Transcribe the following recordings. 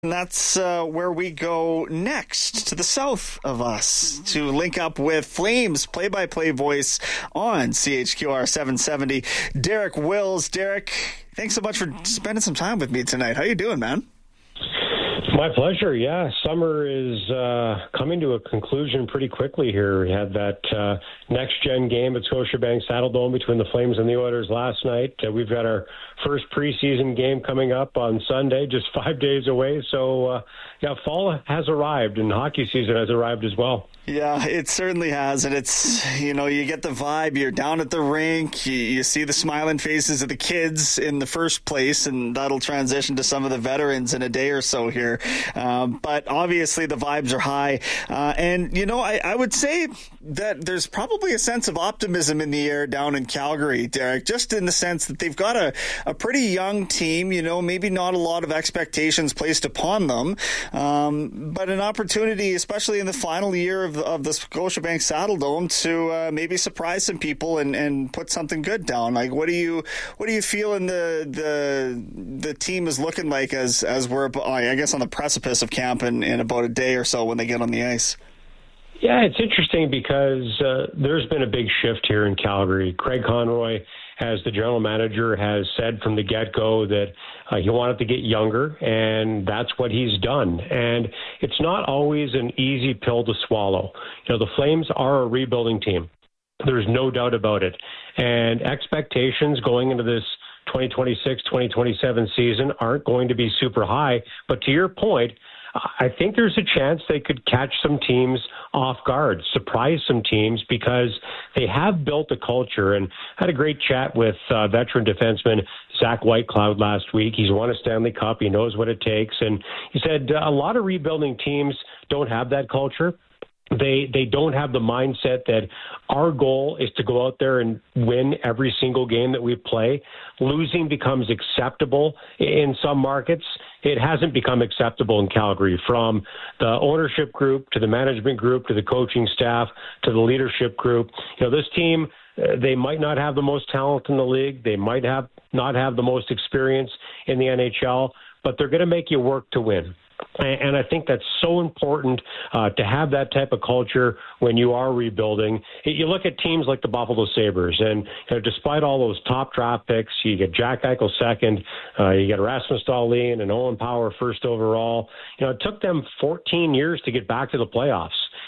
And that's where we go next, to the south of us, to link up with Flames play-by-play voice on CHQR 770, Derek Wills. Derek, thanks so much for spending some time with me tonight. How you doing, man? My pleasure. Yeah, summer is coming to a conclusion pretty quickly here. We had that next-gen game at Scotiabank Saddledome between the Flames and the Oilers last night. We've got our first preseason game coming up on Sunday, just 5 days away. So, fall has arrived, and hockey season has arrived as well. Yeah, it certainly has. And it's, you get the vibe. You're down at the rink. You see the smiling faces of the kids in the first place, and that'll transition to some of the veterans in a day or so here. But obviously the vibes are high. And, I would say that there's probably a sense of optimism in the air down in Calgary, Derek, just in the sense that they've got a pretty young team, maybe not a lot of expectations placed upon them, but an opportunity, especially in the final year of the Scotiabank Saddledome, to maybe surprise some people and put something good down. Like, what do you feel in the team is looking like as we're, I guess, on the precipice of camp in about a day or so when they get on the ice? Yeah, it's interesting because there's been a big shift here in Calgary. Craig Conroy, as the general manager, has said from the get-go that he wanted to get younger, and that's what he's done. And it's not always an easy pill to swallow. The Flames are a rebuilding team. There's no doubt about it. And expectations going into this 2026-2027 season aren't going to be super high. But to your point, I think there's a chance they could catch some teams off guard, surprise some teams, because they have built a culture. And I had a great chat with veteran defenseman Zach Whitecloud last week. He's won a Stanley Cup. He knows what it takes. And he said a lot of rebuilding teams don't have that culture. They don't have the mindset that our goal is to go out there and win every single game that we play. Losing becomes acceptable in some markets. It hasn't become acceptable in Calgary, from the ownership group to the management group to the coaching staff to the leadership group. This team, they might not have the most talent in the league. They might not have the most experience in the NHL, but they're going to make you work to win. And I think that's so important to have that type of culture when you are rebuilding. You look at teams like the Buffalo Sabres, and despite all those top draft picks, you get Jack Eichel second, you get Rasmus Dahlin and Owen Power first overall. It took them 14 years to get back to the playoffs,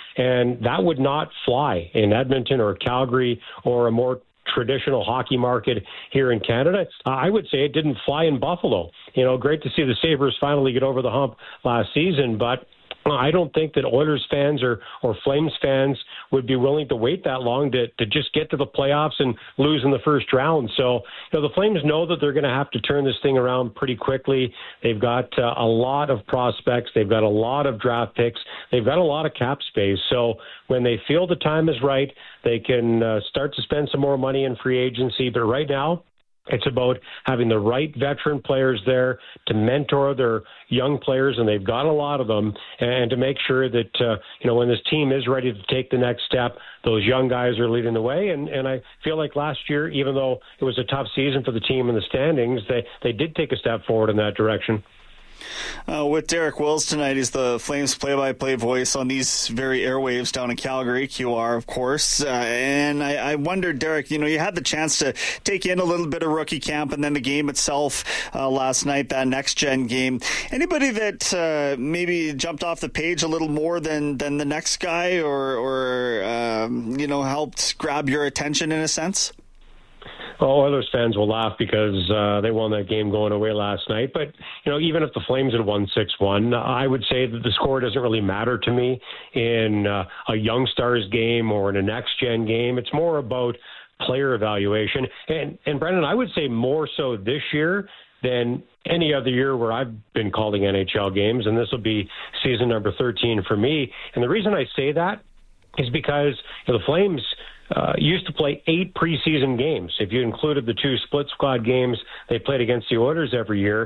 and that would not fly in Edmonton or Calgary or a more traditional hockey market here in Canada. I would say it didn't fly in Buffalo. Great to see the Sabres finally get over the hump last season, but I don't think that Oilers fans or Flames fans would be willing to wait that long to just get to the playoffs and lose in the first round. So, the Flames know that they're going to have to turn this thing around pretty quickly. They've got a lot of prospects. They've got a lot of draft picks. They've got a lot of cap space. So when they feel the time is right, they can start to spend some more money in free agency. But right now, it's about having the right veteran players there to mentor their young players, and they've got a lot of them, and to make sure that, when this team is ready to take the next step, those young guys are leading the way. And I feel like last year, even though it was a tough season for the team in the standings, they did take a step forward in that direction. With Derek Wills tonight, he's the Flames play-by-play voice on these very airwaves down in Calgary, QR, of course. And I wondered, Derek, you had the chance to take in a little bit of rookie camp and then the game itself last night, that next-gen game. Anybody that maybe jumped off the page a little more than the next guy or helped grab your attention in a sense? Oilers fans will laugh because they won that game going away last night. But, even if the Flames had won 6-1, I would say that the score doesn't really matter to me in a Young Stars game or in a next-gen game. It's more about player evaluation. And Brendan, I would say more so this year than any other year where I've been calling NHL games, and this will be season number 13 for me. And the reason I say that is because the Flames used to play 8 preseason games. If you included the 2 split squad games they played against the Oilers every year,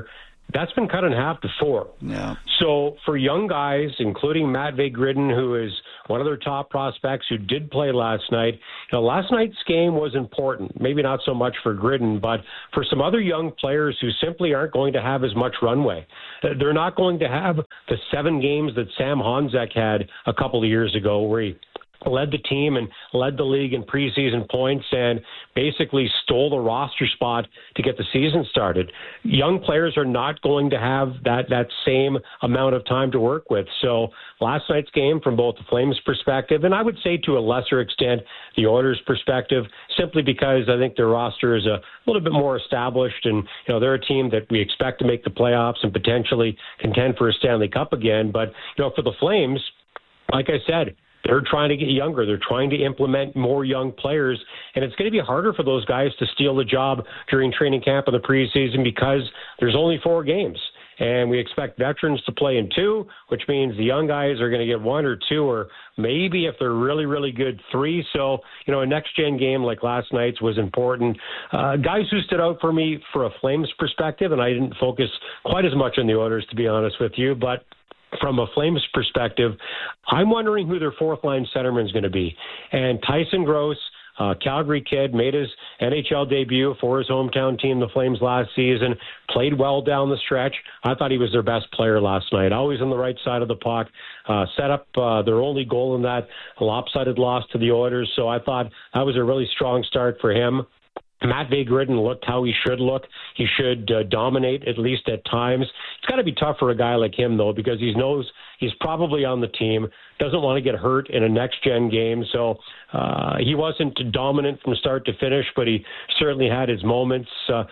that's been cut in half to 4. Yeah. So for young guys, including Matvei Gridin, who is one of their top prospects who did play last night, last night's game was important. Maybe not so much for Gridin, but for some other young players who simply aren't going to have as much runway. They're not going to have the 7 games that Sam Honzek had a couple of years ago, where he led the team and led the league in preseason points and basically stole the roster spot to get the season started. Young players are not going to have that same amount of time to work with. So last night's game, from both the Flames' perspective, and I would say to a lesser extent the Oilers' perspective, simply because I think their roster is a little bit more established, and they're a team that we expect to make the playoffs and potentially contend for a Stanley Cup again. But for the Flames, like I said, they're trying to get younger. They're trying to implement more young players, and it's going to be harder for those guys to steal the job during training camp in the preseason because there's only 4 games. And we expect veterans to play in 2, which means the young guys are going to get 1 or 2, or maybe if they're really, really good, 3. So, a next-gen game like last night's was important. Guys who stood out for me for a Flames perspective, and I didn't focus quite as much on the Oilers, to be honest with you, but from a Flames perspective, I'm wondering who their fourth-line centerman is going to be. And Tyson Gross, Calgary kid, made his NHL debut for his hometown team, the Flames, last season, played well down the stretch. I thought he was their best player last night, always on the right side of the puck, set up their only goal in that lopsided loss to the Oilers. So I thought that was a really strong start for him. Matvei Gridin looked how he should look. He should dominate, at least at times. It's got to be tough for a guy like him, though, because he knows he's probably on the team, doesn't want to get hurt in a next-gen game. So he wasn't dominant from start to finish, but he certainly had his moments.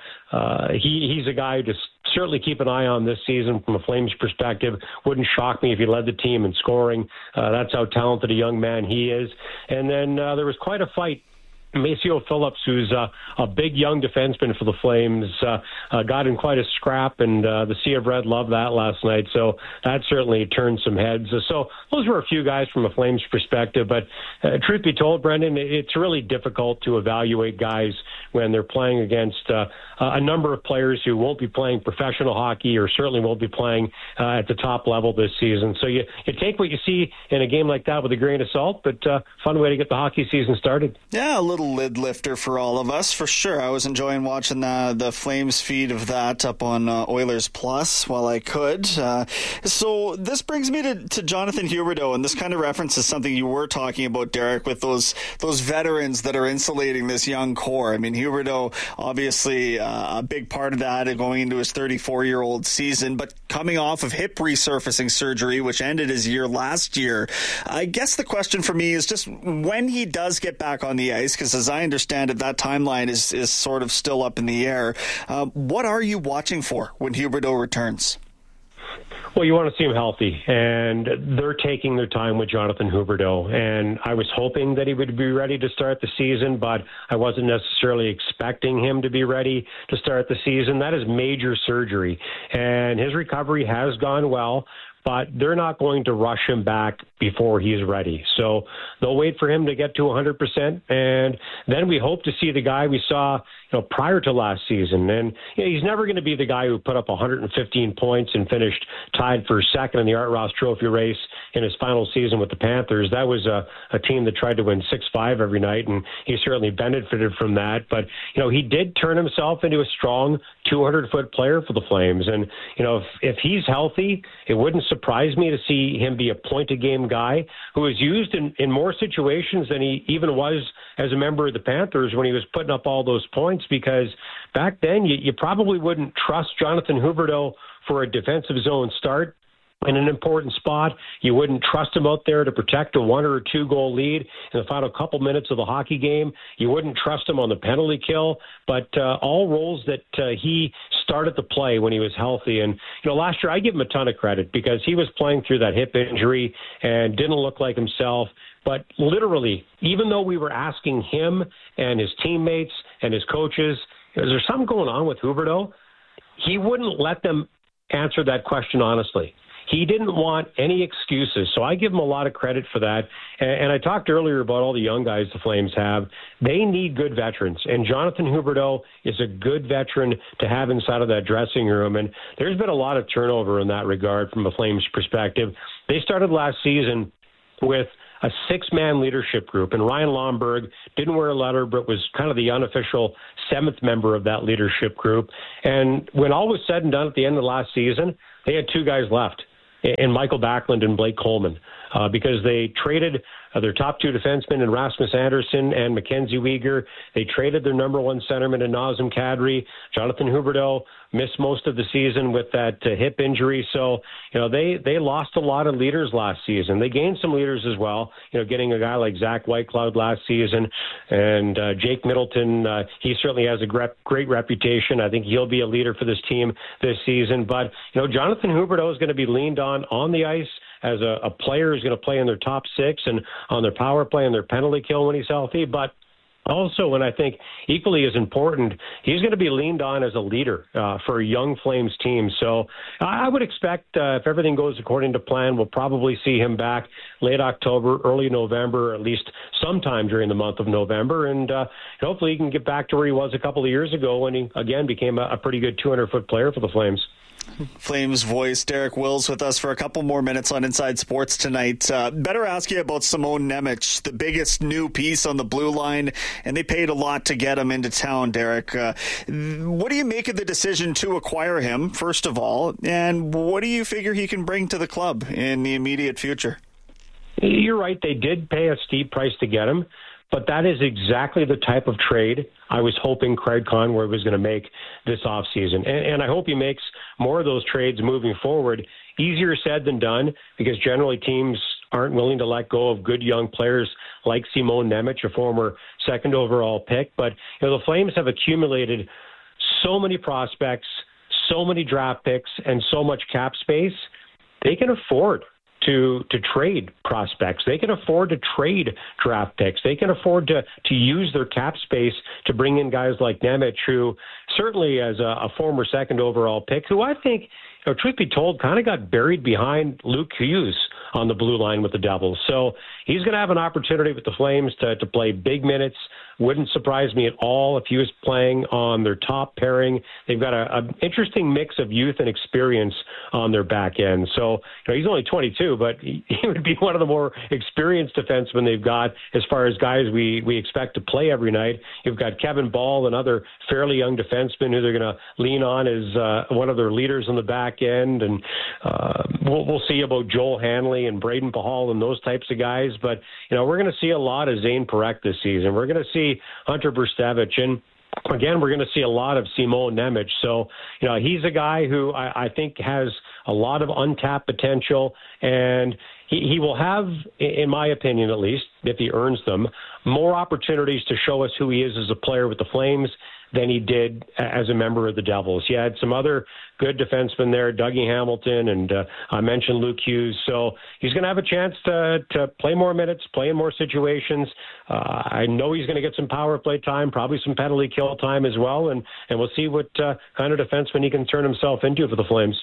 He's a guy to certainly keep an eye on this season from a Flames perspective. Wouldn't shock me if he led the team in scoring. That's how talented a young man he is. And then there was quite a fight. Maceo Phillips, who's a big young defenseman for the Flames, got in quite a scrap, and the Sea of Red loved that last night. So that certainly turned some heads. So those were a few guys from a Flames perspective. But truth be told, Brendan, it's really difficult to evaluate guys when they're playing against a number of players who won't be playing professional hockey or certainly won't be playing at the top level this season. So you take what you see in a game like that with a grain of salt, but fun way to get the hockey season started. Yeah, a little lid lifter for all of us, for sure. I was enjoying watching the Flames feed of that up on Oilers Plus while I could. So this brings me to Jonathan Huberdeau, and this kind of references something you were talking about, Derek, with those veterans that are insulating this young core. I mean, Huberdeau, obviously a big part of that going into his 34-year-old season, but coming off of hip resurfacing surgery, which ended his year last year. I guess the question for me is just when he does get back on the ice, because as I understand it, that timeline is sort of still up in the air. What are you watching for when Huberdeau returns? Well, you want to see him healthy, and they're taking their time with Jonathan Huberdeau. And I was hoping that he would be ready to start the season, but I wasn't necessarily expecting him to be ready to start the season. That is major surgery, and his recovery has gone well, but they're not going to rush him back before he's ready. So they'll wait for him to get to 100%, and then we hope to see the guy we saw prior to last season. And he's never going to be the guy who put up 115 points and finished tied for second in the Art Ross Trophy race in his final season with the Panthers. That was a team that tried to win 6-5 every night, and he certainly benefited from that. But, he did turn himself into a strong 200-foot player for the Flames. And, if he's healthy, it wouldn't surprise me to see him be a point-a-game guy who is used in more situations than he even was as a member of the Panthers when he was putting up all those points, because back then you probably wouldn't trust Jonathan Huberdeau for a defensive zone start in an important spot. You wouldn't trust him out there to protect a 1 or 2 goal lead in the final couple minutes of the hockey game. You wouldn't trust him on the penalty kill, but all roles that he started to play when he was healthy. And, last year I give him a ton of credit because he was playing through that hip injury and didn't look like himself. But literally, even though we were asking him and his teammates and his coaches, is there something going on with Huberdeau? He wouldn't let them answer that question honestly. he didn't want any excuses. So I give him a lot of credit for that. And I talked earlier about all the young guys the Flames have. They need good veterans. And Jonathan Huberdeau is a good veteran to have inside of that dressing room. And there's been a lot of turnover in that regard from a Flames perspective. They started last season with a six-man leadership group, and Ryan Lomberg didn't wear a letter, but was kind of the unofficial seventh member of that leadership group. And when all was said and done at the end of last season, they had two guys left, in Michael Backlund and Blake Coleman, because they traded their top two defensemen in Rasmus Anderson and Mackenzie Weegar. They traded their number one centerman in Nazem Kadri. Jonathan Huberdeau missed most of the season with that hip injury. So, they lost a lot of leaders last season. They gained some leaders as well, getting a guy like Zach Whitecloud last season. And Jake Middleton, he certainly has a great reputation. I think he'll be a leader for this team this season. But, Jonathan Huberdeau is going to be leaned on the ice as a player who's going to play in their top six and on their power play and their penalty kill when he's healthy. But also, and I think equally as important, he's going to be leaned on as a leader for a young Flames team. So I would expect, if everything goes according to plan, we'll probably see him back late October, early November, or at least sometime during the month of November. And hopefully he can get back to where he was a couple of years ago when he, again, became a pretty good 200-foot player for the Flames. Flames voice Derek Wills with us for a couple more minutes on Inside Sports tonight. Better ask you about Simon Nemec, the biggest new piece on the blue line, and they paid a lot to get him into town, Derek. What do you make of the decision to acquire him, first of all, and what do you figure he can bring to the club in the immediate future? You're right. They did pay a steep price to get him. But that is exactly the type of trade I was hoping Craig Conroy was going to make this offseason. And I hope he makes more of those trades moving forward. Easier said than done, because generally teams aren't willing to let go of good young players like Simon Nemec, a former second overall pick. But the Flames have accumulated so many prospects, so many draft picks, and so much cap space. They can afford to trade prospects. They can afford to trade draft picks. They can afford to use their cap space to bring in guys like Nemec, who certainly as a former second overall pick, who I think, truth be told, kind of got buried behind Luke Hughes on the blue line with the Devils. So he's going to have an opportunity with the Flames to play big minutes. Wouldn't surprise me at all if he was playing on their top pairing. They've got an interesting mix of youth and experience on their back end. So he's only 22, but he would be one of the more experienced defensemen they've got as far as guys we expect to play every night. You've got Kevin Ball, another fairly young defenseman who they're going to lean on as one of their leaders on the back end. And we'll see about Joel Hanley and Braden Pahal and those types of guys. But, we're going to see a lot of Zane Parekh this season. We're going to see Hunter Brzustewicz, and again, we're going to see a lot of Simon Nemec. So, he's a guy who I think has a lot of untapped potential, and he will have, in my opinion at least, if he earns them, more opportunities to show us who he is as a player with the Flames than he did as a member of the Devils. He had some other good defensemen there, Dougie Hamilton, and I mentioned Luke Hughes. So he's going to have a chance to play more minutes, play in more situations. I know he's going to get some power play time, probably some penalty kill time as well, and we'll see what kind of defenseman he can turn himself into for the Flames.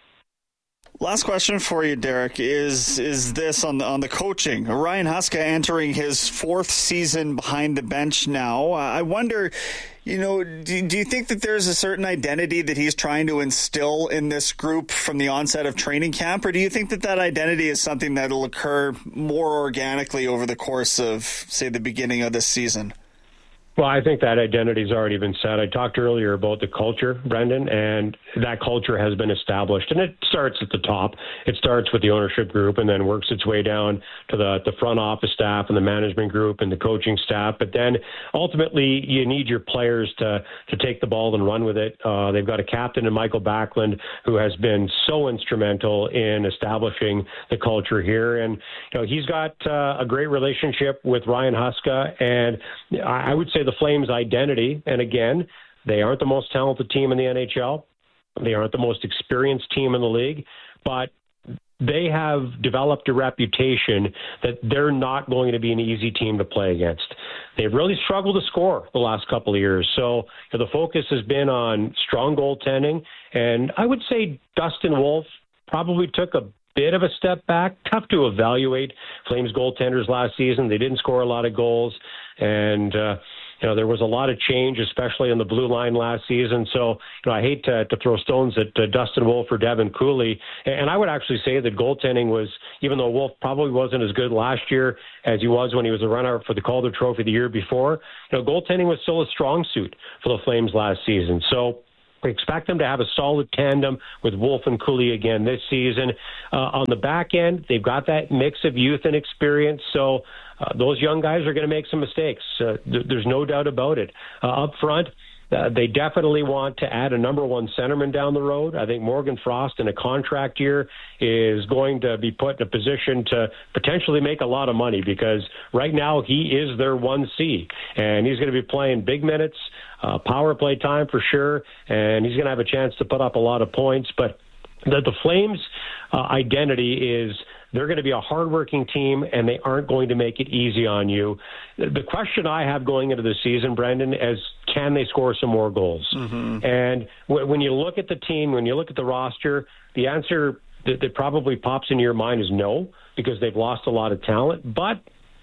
Last question for you, Derek, is this on the coaching. Ryan Huska entering his fourth season behind the bench now. I wonder, do you think that there's a certain identity that he's trying to instill in this group from the onset of training camp, or do you think that identity is something that will occur more organically over the course of, say, the beginning of this season? Well, I think that identity's already been set. I talked earlier about the culture, Brendan, and that culture has been established. And it starts at the top. It starts with the ownership group and then works its way down to the front office staff and the management group and the coaching staff. But then ultimately you need your players to take the ball and run with it. They've got a captain in Michael Backlund who has been so instrumental in establishing the culture here. And he's got a great relationship with Ryan Huska, and I would say the Flames' identity, and again, they aren't the most talented team in the NHL. They aren't the most experienced team in the league, but they have developed a reputation that they're not going to be an easy team to play against. They've really struggled to score the last couple of years. So the focus has been on strong goaltending, and I would say Dustin Wolf probably took a bit of a step back. Tough to evaluate Flames goaltenders last season. They didn't score a lot of goals, and there was a lot of change, especially in the blue line last season. So, I hate to throw stones at Dustin Wolf or Devin Cooley. And I would actually say that goaltending was, even though Wolf probably wasn't as good last year as he was when he was a runner for the Calder Trophy the year before, goaltending was still a strong suit for the Flames last season. So we expect them to have a solid tandem with Wolf and Cooley again this season. On the back end, they've got that mix of youth and experience. So those young guys are going to make some mistakes. There's no doubt about it. Up front, they definitely want to add a number one centerman down the road. I think Morgan Frost in a contract year is going to be put in a position to potentially make a lot of money, because right now he is their 1C, and he's going to be playing big minutes, power play time for sure, and he's going to have a chance to put up a lot of points. But the Flames' identity is they're going to be a hardworking team, and they aren't going to make it easy on you. The question I have going into the season, Brendan, is can they score some more goals? Mm-hmm. And when you look at the team, when you look at the roster, the answer that probably pops into your mind is no, because they've lost a lot of talent. But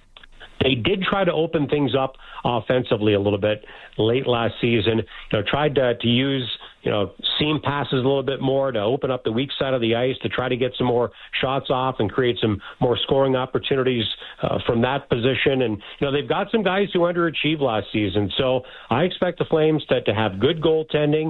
they did try to open things up offensively a little bit late last season. Tried to use seam passes a little bit more to open up the weak side of the ice to try to get some more shots off and create some more scoring opportunities from that position. And they've got some guys who underachieved last season. So I expect the Flames to have good goaltending,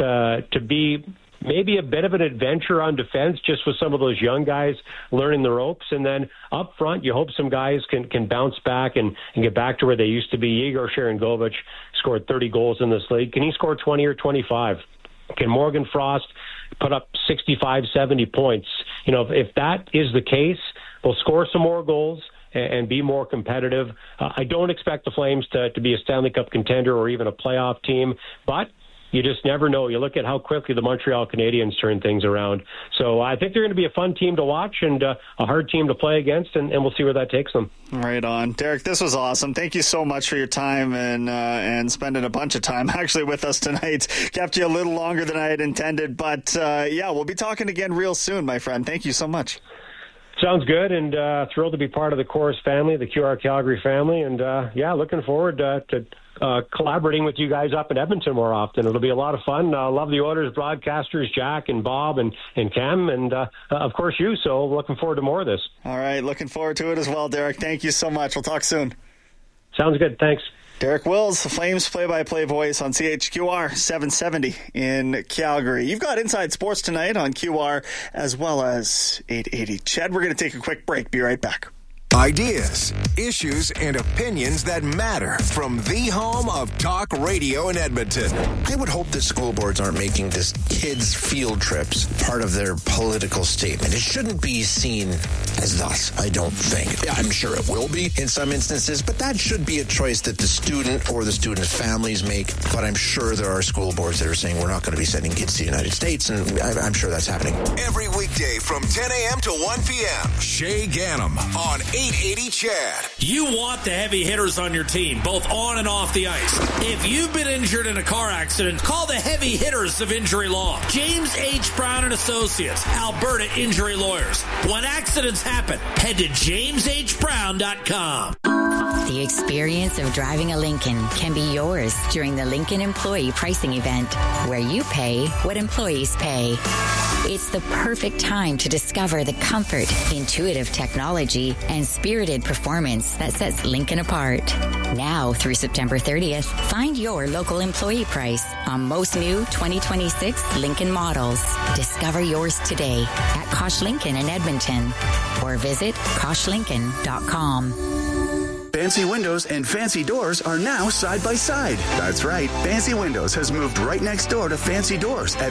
to be maybe a bit of an adventure on defense, just with some of those young guys learning the ropes. And then up front, you hope some guys can bounce back and get back to where they used to be. Igor Sharangovich scored 30 goals in this league. Can he score 20 or 25? Can Morgan Frost put up 65, 70 points? If that is the case, they'll score some more goals and be more competitive. I don't expect the Flames to be a Stanley Cup contender or even a playoff team, but you just never know. You look at how quickly the Montreal Canadiens turn things around. So I think they're going to be a fun team to watch and a hard team to play against, and we'll see where that takes them. Right on. Derek, this was awesome. Thank you so much for your time and spending a bunch of time actually with us tonight. Kept you a little longer than I had intended, but we'll be talking again real soon, my friend. Thank you so much. Sounds good, and thrilled to be part of the Chorus family, the QR Calgary family, and looking forward to collaborating with you guys up in Edmonton more often. It'll be a lot of fun. Love the Oilers broadcasters, Jack and Bob and Cam, and of course you. So looking forward to more of this. All right, looking forward to it as well, Derek. Thank you so much. We'll talk soon. Sounds good. Thanks. Derek Wills, the Flames play-by-play voice on CHQR 770 in Calgary. You've got Inside Sports tonight on QR as well as 880. Chad, we're going to take a quick break. Be right back. Ideas, issues, and opinions that matter from the home of talk radio in Edmonton. I would hope that school boards aren't making this kids' field trips part of their political statement. It shouldn't be seen as thus, I don't think. I'm sure it will be in some instances, but that should be a choice that the student or the student's families make. But I'm sure there are school boards that are saying we're not going to be sending kids to the United States, and I'm sure that's happening. Every weekday from 10 a.m. to 1 p.m., Shay Ganem on 880 Chad. You want the heavy hitters on your team, both on and off the ice. If you've been injured in a car accident, call the heavy hitters of injury law. James H. Brown and Associates, Alberta Injury Lawyers. When accidents happen, head to jameshbrown.com. The experience of driving a Lincoln can be yours during the Lincoln Employee Pricing Event, where you pay what employees pay. It's the perfect time to discover the comfort, intuitive technology, and spirited performance that sets Lincoln apart. Now through September 30th, find your local employee price on most new 2026 Lincoln models. Discover yours today at Kosh Lincoln in Edmonton or visit KoshLincoln.com. Fancy Windows and Fancy Doors are now side by side. That's right. Fancy Windows has moved right next door to Fancy Doors at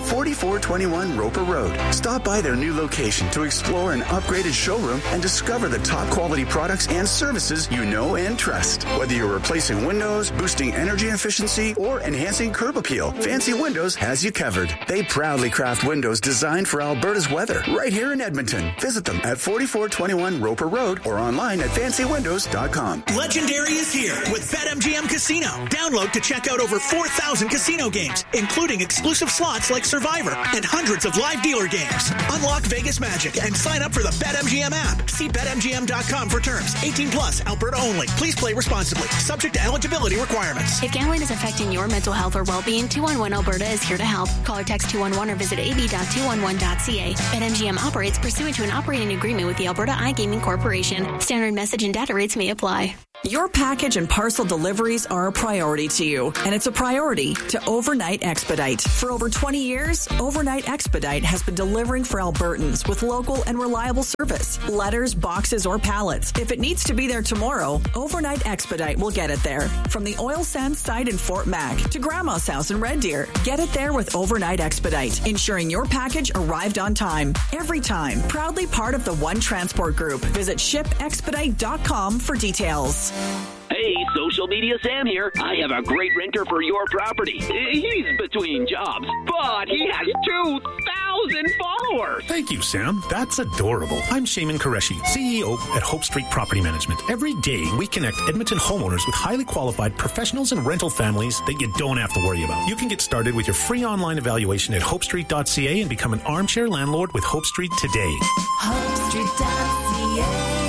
4421 Roper Road. Stop by their new location to explore an upgraded showroom and discover the top quality products and services you know and trust. Whether you're replacing windows, boosting energy efficiency, or enhancing curb appeal, Fancy Windows has you covered. They proudly craft windows designed for Alberta's weather right here in Edmonton. Visit them at 4421 Roper Road or online at fancywindows.com. Legendary is here with BetMGM Casino. Download to check out over 4,000 casino games, including exclusive slots like Survivor and hundreds of live dealer games. Unlock Vegas magic and sign up for the BetMGM app. See BetMGM.com for terms. 18 plus, Alberta only. Please play responsibly. Subject to eligibility requirements. If gambling is affecting your mental health or well-being, 211 Alberta is here to help. Call or text 211 or visit ab.211.ca. BetMGM operates pursuant to an operating agreement with the Alberta iGaming Corporation. Standard message and data rates may apply. Your package and parcel deliveries are a priority to you, and it's a priority to Overnight Expedite. For over 20 years, Overnight Expedite has been delivering for Albertans with local and reliable service. Letters, boxes, or pallets. If it needs to be there tomorrow, Overnight Expedite will get it there. From the oil sands site in Fort Mac to Grandma's house in Red Deer, get it there with Overnight Expedite, ensuring your package arrived on time. Every time. Proudly part of the One Transport Group. Visit shipexpedite.com for details. Hey, social media Sam here. I have a great renter for your property. He's between jobs, but he has 2,000 followers. Thank you, Sam. That's adorable. I'm Shaman Qureshi, CEO at Hope Street Property Management. Every day, we connect Edmonton homeowners with highly qualified professionals and rental families that you don't have to worry about. You can get started with your free online evaluation at hopestreet.ca and become an armchair landlord with Hope Street today. hopestreet.ca.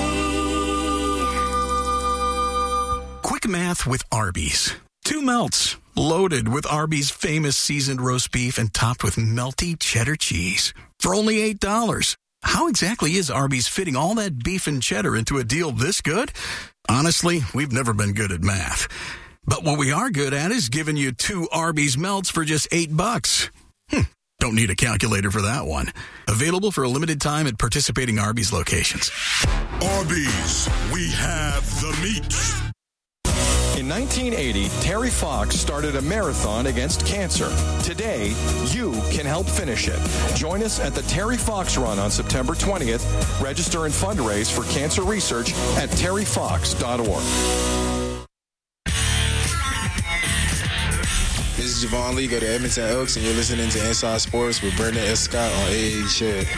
Quick math with Arby's. 2 melts, loaded with Arby's famous seasoned roast beef and topped with melty cheddar cheese for only $8. How exactly is Arby's fitting all that beef and cheddar into a deal this good? Honestly, we've never been good at math. But what we are good at is giving you 2 Arby's melts for just $8. Don't need a calculator for that one. Available for a limited time at participating Arby's locations. Arby's, we have the meat. In 1980, Terry Fox started a marathon against cancer. Today, you can help finish it. Join us at the Terry Fox Run on September 20th. Register and fundraise for cancer research at terryfox.org. This is Javon Lee, go to Edmonton Elks, and you're listening to Inside Sports with Brendan S. Scott on AA Shed.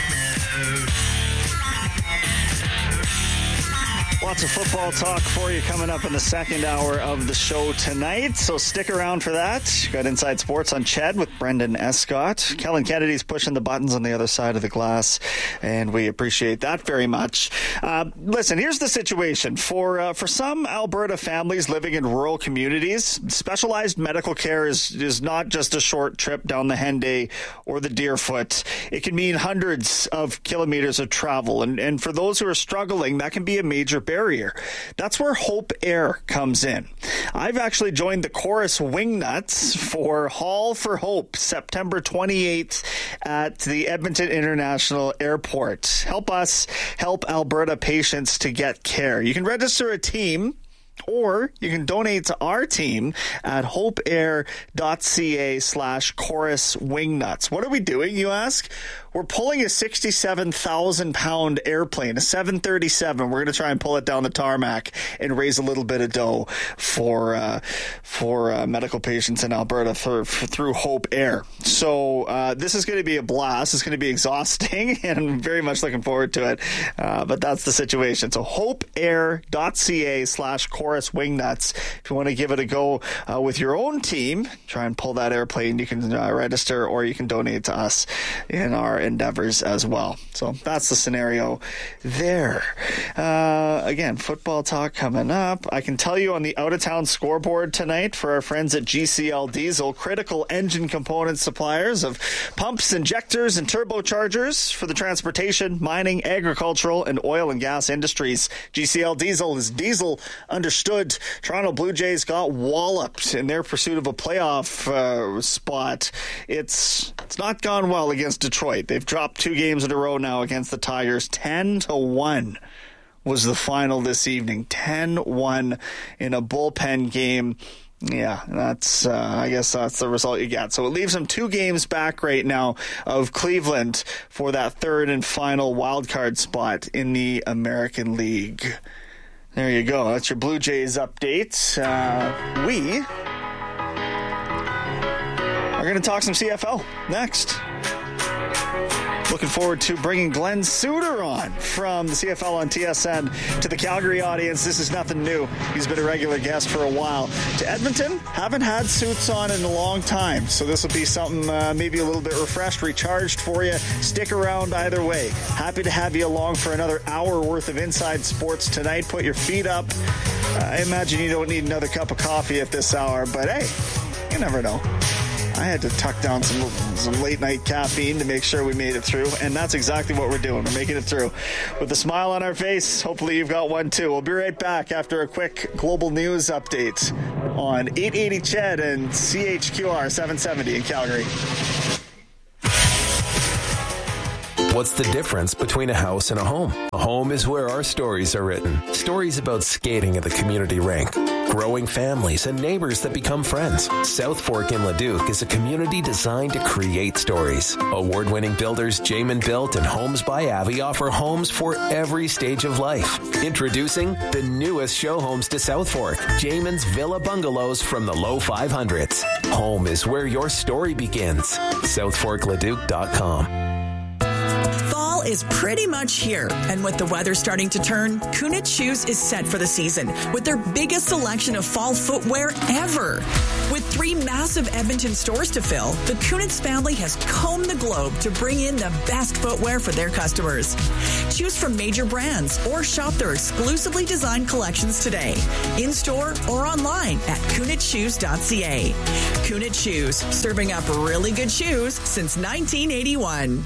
Lots of football talk for you coming up in the second hour of the show tonight, so stick around for that. Got Inside Sports on Ched with Brendan Escott. Kellen Kennedy's pushing the buttons on the other side of the glass, and we appreciate that very much. Listen, here's the situation. For some Alberta families living in rural communities, specialized medical care is not just a short trip down the Henday or the Deerfoot. It can mean hundreds of kilometers of travel, and for those who are struggling, that can be a major barrier. That's where Hope Air comes in. I've actually joined the Chorus Wingnuts for Haul for Hope, September 28th at the Edmonton International Airport. Help us help Alberta patients to get care. You can register a team, or you can donate to our team at hopeair.ca/Chorus Wingnuts. What are we doing, you ask? We're pulling a 67,000-pound airplane, a 737. We're going to try and pull it down the tarmac and raise a little bit of dough for medical patients in Alberta through Hope Air. So this is going to be a blast. It's going to be exhausting, and I'm very much looking forward to it. But that's the situation. So hopeair.ca/Chorus Wingnuts. If you want to give it a go with your own team, try and pull that airplane, you can register, or you can donate to us in our endeavors as well. So that's the scenario there. Again, football talk coming up. I can tell you on the out-of-town scoreboard tonight for our friends at GCL Diesel, critical engine component suppliers of pumps, injectors, and turbochargers for the transportation, mining, agricultural, and oil and gas industries. GCL Diesel is diesel understood. Toronto Blue Jays got walloped in their pursuit of a playoff spot. It's not gone well against Detroit. They've dropped 2 games in a row now against the Tigers. 10-1 was the final this evening. 10-1 in a bullpen game. Yeah, that's I guess that's the result you get. So it leaves them 2 games back right now of Cleveland for that third and final wildcard spot in the American League. There you go. That's your Blue Jays update. We are going to talk some CFL next. Looking forward to bringing Glenn Suter on from the CFL on TSN to the Calgary audience. This is nothing new. He's been a regular guest for a while. To Edmonton, haven't had Suits on in a long time, so this will be something maybe a little bit refreshed, recharged for you. Stick around either way. Happy to have you along for another hour worth of Inside Sports tonight. Put your feet up. I imagine you don't need another cup of coffee at this hour, but hey, you never know. I had to tuck down some late night caffeine to make sure we made it through, and that's exactly what we're doing. We're making it through with a smile on our face. Hopefully you've got one too. We'll be right back after a quick global news update on 880 CHED and CHQR 770 in Calgary. What's the difference between a house and a home? A home is where our stories are written. Stories about skating at the community rink, growing families, and neighbors that become friends. South Fork in Leduc is a community designed to create stories. Award-winning builders Jamin Built and Homes by Avi offer homes for every stage of life. Introducing the newest show homes to South Fork, Jamin's Villa Bungalows from the low 500s. Home is where your story begins. SouthForkLeduc.com. Fall is pretty much here, and with the weather starting to turn, Kunitz Shoes is set for the season with their biggest selection of fall footwear ever. With 3 massive Edmonton stores to fill, the Kunitz family has combed the globe to bring in the best footwear for their customers. Choose from major brands or shop their exclusively designed collections today, in-store or online at kunitzshoes.ca. Kunitz Shoes, serving up really good shoes since 1981.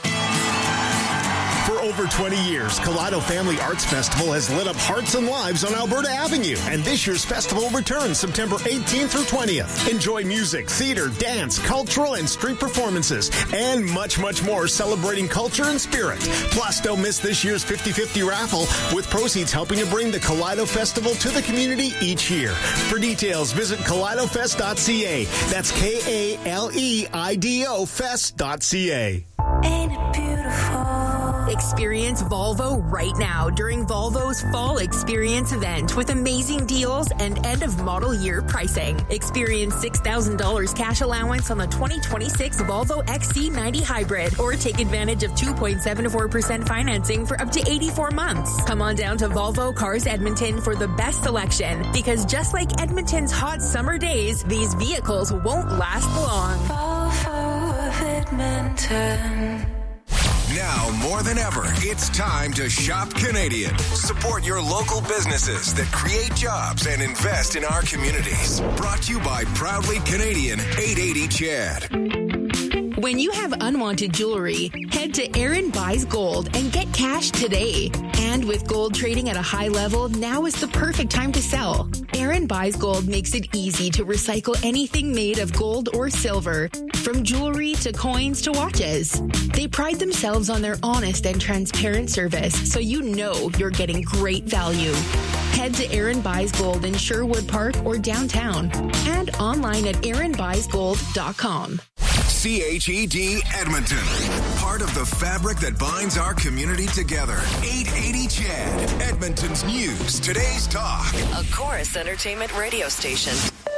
For over 20 years, Kaleido Family Arts Festival has lit up hearts and lives on Alberta Avenue. And this year's festival returns September 18th through 20th. Enjoy music, theater, dance, cultural and street performances, and much, much more celebrating culture and spirit. Plus, don't miss this year's 50-50 raffle, with proceeds helping to bring the Kaleido Festival to the community each year. For details, visit kaleidofest.ca. That's KALEIDO fest.ca. Ain't it beautiful? Experience Volvo right now during Volvo's Fall Experience event with amazing deals and end-of-model year pricing. Experience $6,000 cash allowance on the 2026 Volvo XC90 Hybrid, or take advantage of 2.74% financing for up to 84 months. Come on down to Volvo Cars Edmonton for the best selection, because just like Edmonton's hot summer days, these vehicles won't last long. Volvo of Edmonton. Now more than ever, it's time to shop Canadian. Support your local businesses that create jobs and invest in our communities. Brought to you by Proudly Canadian 880 CHED. When you have unwanted jewelry, head to Aaron Buys Gold and get cash today. And with gold trading at a high level, now is the perfect time to sell. Aaron Buys Gold makes it easy to recycle anything made of gold or silver, from jewelry to coins to watches. They pride themselves on their honest and transparent service, so you know you're getting great value. Head to Aaron Buys Gold in Sherwood Park or downtown, and online at aaronbuysgold.com. CHED Edmonton. Part of the fabric that binds our community together. 880 CHED. Edmonton's news. Today's talk. A Chorus Entertainment radio station.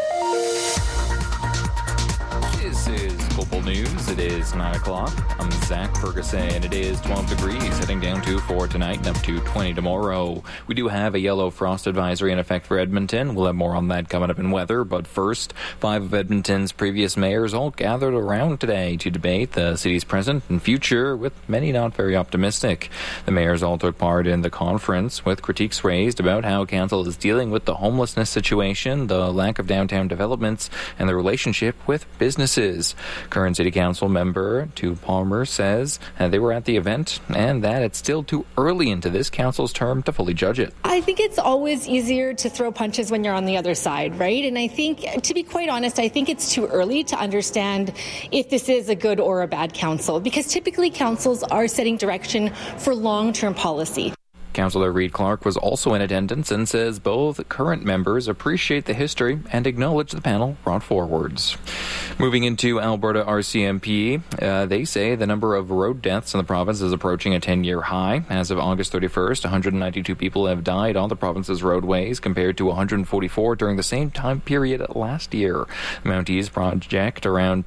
This is Global News. It is 9 o'clock. I'm Zach Ferguson. It is 12 degrees, heading down to 4 tonight and up to 20 tomorrow. We do have a yellow frost advisory in effect for Edmonton. We'll have more on that coming up in weather. But first, 5 of Edmonton's previous mayors all gathered around today to debate the city's present and future, with many not very optimistic. The mayors all took part in the conference, with critiques raised about how council is dealing with the homelessness situation, the lack of downtown developments, and the relationship with businesses. Current City Council member Tu Palmer says they were at the event and that it's still too early into this council's term to fully judge it. I think it's always easier to throw punches when you're on the other side, right? And I think, to be quite honest, I think it's too early to understand if this is a good or a bad council, because typically councils are setting direction for long-term policy. Councillor Reed Clark was also in attendance and says both current members appreciate the history and acknowledge the panel brought forwards. Moving into Alberta RCMP, they say the number of road deaths in the province is approaching a 10-year high. As of August 31st, 192 people have died on the province's roadways compared to 144 during the same time period last year. Mounties project around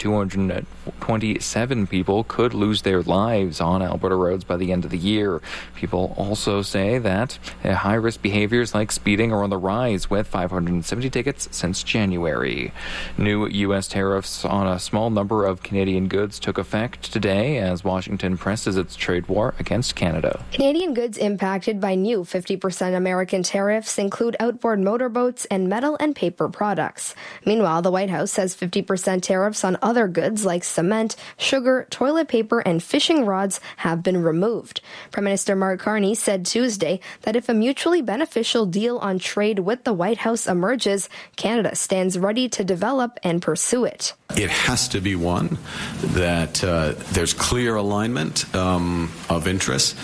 227 people could lose their lives on Alberta roads by the end of the year. People also say that high-risk behaviors like speeding are on the rise, with 570 tickets since January. New U.S. tariffs on a small number of Canadian goods took effect today as Washington presses its trade war against Canada. Canadian goods impacted by new 50% American tariffs include outboard motorboats and metal and paper products. Meanwhile, the White House says 50% tariffs on other goods like cement, sugar, toilet paper, and fishing rods have been removed. Prime Minister Mark Carney said Tuesday that if a mutually beneficial deal on trade with the White House emerges, Canada stands ready to develop and pursue it. It has to be one that there's clear alignment of interests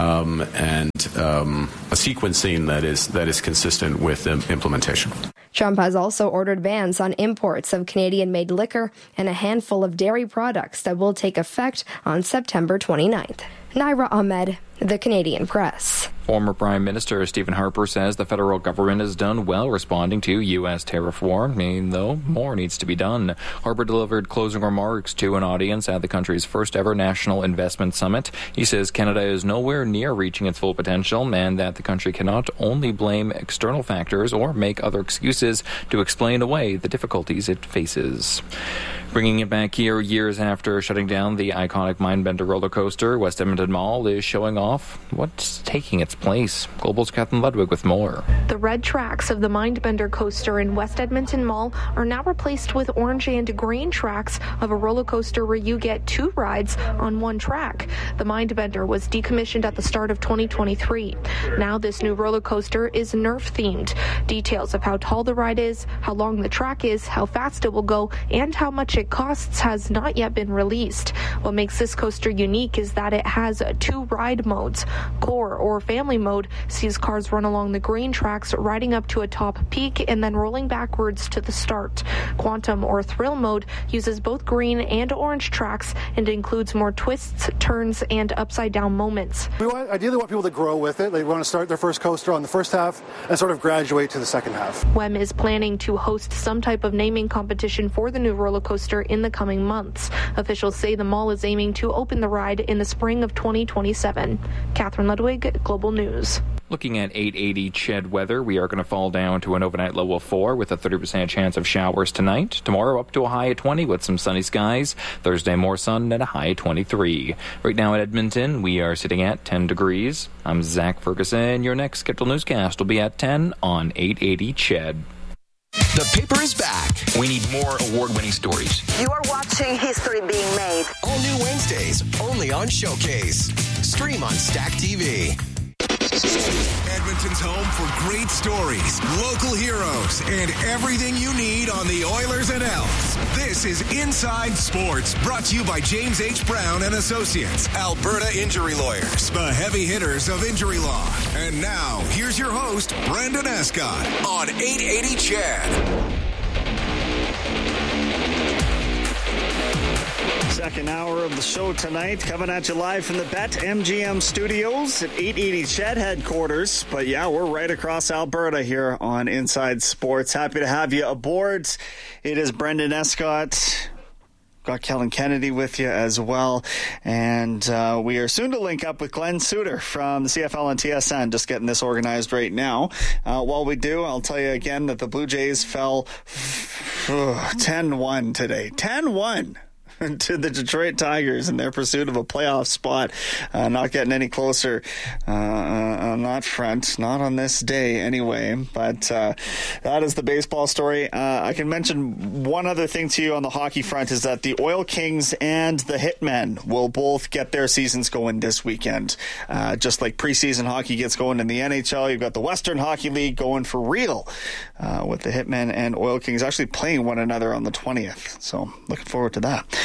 and a sequencing that is consistent with implementation. Trump has also ordered bans on imports of Canadian-made liquor and a handful of dairy products that will take effect on September 29th. Naira Ahmed, The Canadian Press. Former Prime Minister Stephen Harper says the federal government has done well responding to U.S. tariff war, though more needs to be done. Harper delivered closing remarks to an audience at the country's first ever National Investment Summit. He says Canada is nowhere near reaching its full potential and that the country cannot only blame external factors or make other excuses to explain away the difficulties it faces. Bringing it back here years after shutting down the iconic Mindbender roller coaster, West Edmonton Mall is showing off what's taking its place. Global's Catherine Ludwig with more. The red tracks of the Mindbender coaster in West Edmonton Mall are now replaced with orange and green tracks of a roller coaster where you get two rides on one track. The Mindbender was decommissioned at the start of 2023. Now this new roller coaster is Nerf themed. Details of how tall the ride is, how long the track is, how fast it will go, and how much it costs has not yet been released. What makes this coaster unique is that it has two ride modes. Core or family mode sees cars run along the green tracks, riding up to a top peak and then rolling backwards to the start. Quantum or thrill mode uses both green and orange tracks and includes more twists, turns, and upside down moments. We ideally want people to grow with it. They want to start their first coaster on the first half and sort of graduate to the second half. WEM is planning to host some type of naming competition for the new roller coaster in the coming months. Officials say the mall is aiming to open the ride in the spring of 2027. Catherine Ludwig, Global News. Looking at 880 CHED weather, we are going to fall down to an overnight low of 4 with a 30% chance of showers tonight. Tomorrow up to a high of 20 with some sunny skies. Thursday more sun and a high of 23. Right now in Edmonton, we are sitting at 10 degrees. I'm Zach Ferguson. Your next scheduled newscast will be at 10 on 880 CHED. The paper is back. We need more award-winning stories. You are watching history being made. All new Wednesdays, only on Showcase. Stream on Stack TV. Edmonton's home for great stories, local heroes, and everything you need on the Oilers and Elks. This is Inside Sports, brought to you by James H. Brown and Associates, Alberta Injury Lawyers, the heavy hitters of injury law. And now, here's your host, Brendan Escott, on 880 CHED. Second hour of the show tonight, coming at you live from the BetMGM studios at 880 CHED headquarters. But yeah, we're right across Alberta here on Inside Sports. Happy to have you aboard. It is Brendan Escott. Got Kellen Kennedy with you as well. And we are soon to link up with Glenn Suter from the CFL and TSN, just getting this organized right now. While we do, I'll tell you again that the Blue Jays fell 10-1 today. 10-1. To the Detroit Tigers in their pursuit of a playoff spot. Not getting any closer on that front. Not on this day anyway. But that is the baseball story. I can mention one other thing to you on the hockey front is that the Oil Kings and the Hitmen will both get their seasons going this weekend. Just like preseason hockey gets going in the NHL, you've got the Western Hockey League going for real with the Hitmen and Oil Kings actually playing one another on the 20th. So looking forward to that.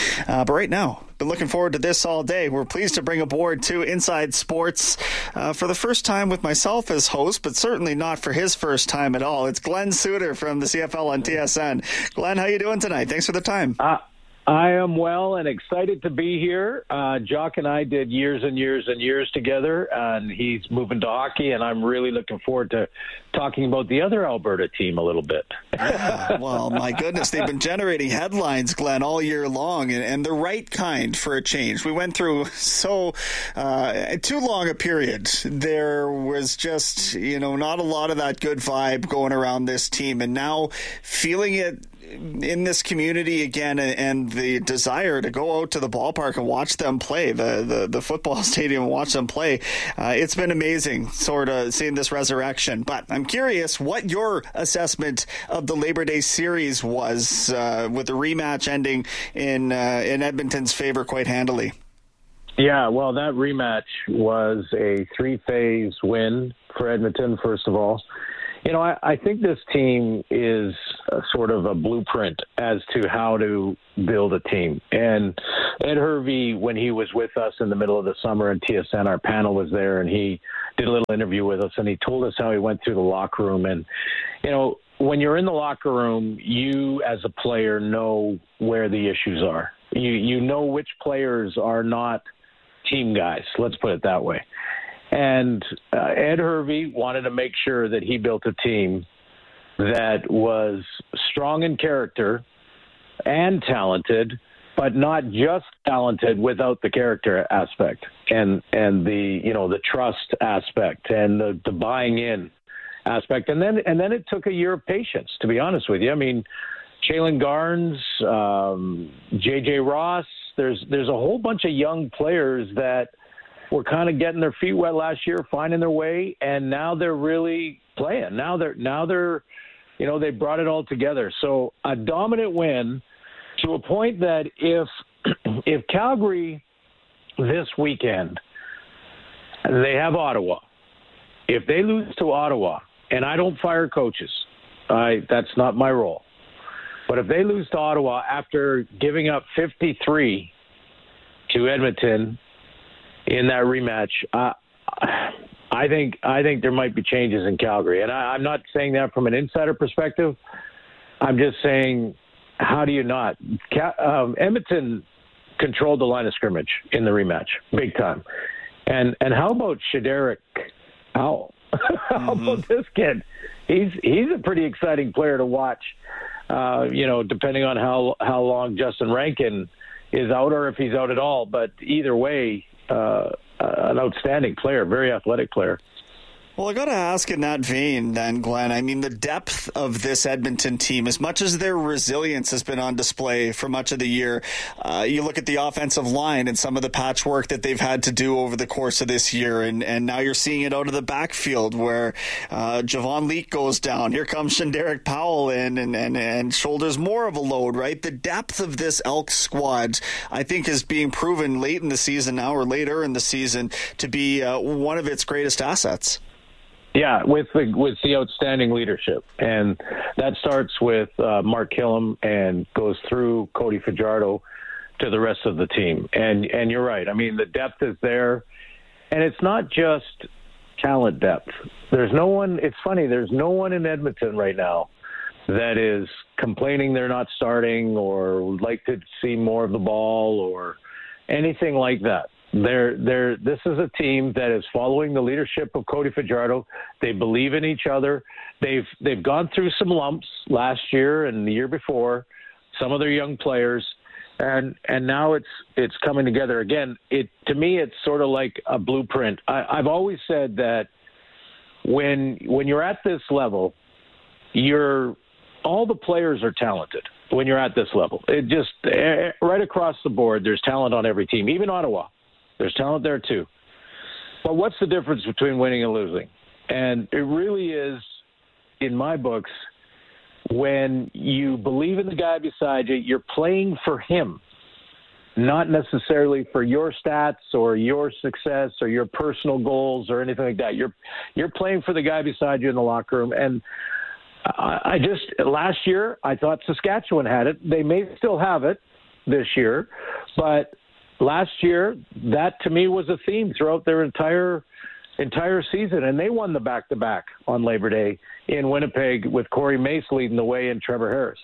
But right now, been looking forward to this all day. We're pleased to bring aboard to Inside Sports for the first time with myself as host, but certainly not for his first time at all. It's Glenn Suter from the CFL on TSN. Glenn, how you doing tonight? Thanks for the time. I am well and excited to be here. Jock and I did years and years and years together, and he's moving to hockey, and I'm really looking forward to talking about the other Alberta team a little bit. Yeah, well, my goodness, they've been generating headlines, Glenn, all year long, and the right kind for a change. We went through too long a period. There was just, not a lot of that good vibe going around this team, and now feeling it in this community again, and the desire to go out to the ballpark and watch them play, the football stadium and watch them play. It's been amazing sort of seeing this resurrection. But I'm curious what your assessment of the Labor Day series was with the rematch ending in Edmonton's favor quite handily. Yeah, well, that rematch was a 3-phase win for Edmonton, first of all. I think this team is sort of a blueprint as to how to build a team. And Ed Hervey, when he was with us in the middle of the summer in TSN, our panel was there, and he did a little interview with us, and he told us how he went through the locker room. And, when you're in the locker room, you as a player know where the issues are. You know which players are not team guys, let's put it that way. And Ed Hervey wanted to make sure that he built a team that was strong in character and talented, but not just talented without the character aspect and the trust aspect and the buying in aspect. And then it took a year of patience, to be honest with you. I mean, Jalen Garnes, J.J. Ross, there's a whole bunch of young players that were kind of getting their feet wet last year, finding their way, and now they're really playing. Now they're they brought it all together. So a dominant win to a point that if Calgary this weekend, they have Ottawa. If they lose to Ottawa, and I don't fire coaches, that's not my role. But if they lose to Ottawa after giving up 53 to Edmonton in that rematch, I think there might be changes in Calgary. And I'm not saying that from an insider perspective. I'm just saying, how do you not? Edmonton controlled the line of scrimmage in the rematch, big time. And how about Shederick Powell? How about this kid? He's a pretty exciting player to watch, depending on how long Justin Rankin is out or if he's out at all. But either way, an outstanding player, very athletic player. Well, I got to ask in that vein then, Glenn, I mean, the depth of this Edmonton team, as much as their resilience has been on display for much of the year, you look at the offensive line and some of the patchwork that they've had to do over the course of this year, and now you're seeing it out of the backfield where Javon Leake goes down. Here comes Shederick Powell in and shoulders more of a load, right? The depth of this Elks squad, I think, is being proven late in the season now, or later in the season, to be one of its greatest assets. Yeah, with the outstanding leadership, and that starts with Mark Killam and goes through Cody Fajardo to the rest of the team. And you're right. I mean, the depth is there, and it's not just talent depth. There's no one. It's funny. There's no one in Edmonton right now that is complaining they're not starting or would like to see more of the ball or anything like that. This is a team that is following the leadership of Cody Fajardo. They believe in each other. They've gone through some lumps last year and the year before, some of their young players, and now it's coming together again. To me, it's sort of like a blueprint. I've always said that when you're at this level, all the players are talented. When you're at this level, it just right across the board, there's talent on every team, even Ottawa. There's talent there, too. But what's the difference between winning and losing? And it really is, in my books, when you believe in the guy beside you, you're playing for him, not necessarily for your stats or your success or your personal goals or anything like that. You're playing for the guy beside you in the locker room. And last year, I thought Saskatchewan had it. They may still have it. this year, but last year, that to me was a theme throughout their entire season, and they won the back-to-back on Labor Day in Winnipeg with Corey Mace leading the way and Trevor Harris.